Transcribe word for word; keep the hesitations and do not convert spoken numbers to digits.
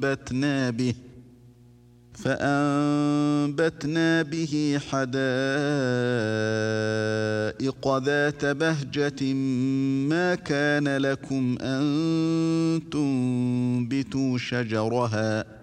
فأنبتنا به فأنبتنا به حدائق ذات بهجة ما كان لكم أن تنبتوا شجرها